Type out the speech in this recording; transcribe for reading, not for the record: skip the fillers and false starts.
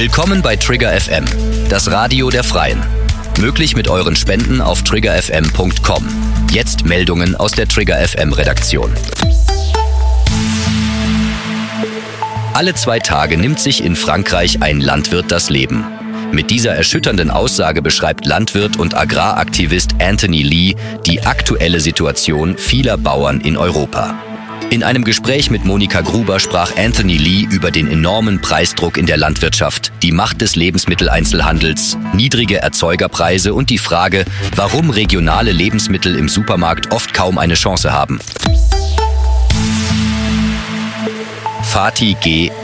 Willkommen bei Trigger FM, das Radio der Freien. Möglich mit euren Spenden auf triggerfm.com. Jetzt Meldungen aus der Trigger FM Redaktion. Alle 2 Tage nimmt sich in Frankreich ein Landwirt das Leben. Mit dieser erschütternden Aussage beschreibt Landwirt und Agraraktivist Anthony Lee die aktuelle Situation vieler Bauern in Europa. In einem Gespräch mit Monika Gruber sprach Anthony Lee über den enormen Preisdruck in der Landwirtschaft, die Macht des Lebensmitteleinzelhandels, niedrige Erzeugerpreise und die Frage, warum regionale Lebensmittel im Supermarkt oft kaum eine Chance haben. Fatih G.